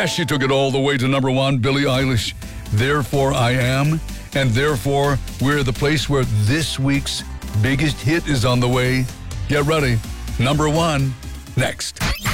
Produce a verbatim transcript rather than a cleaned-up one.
Yes, she took it all the way to number one, Billie Eilish. Therefore I Am. And therefore, we're the place where this week's biggest hit is on the way. Get ready. Number one, next.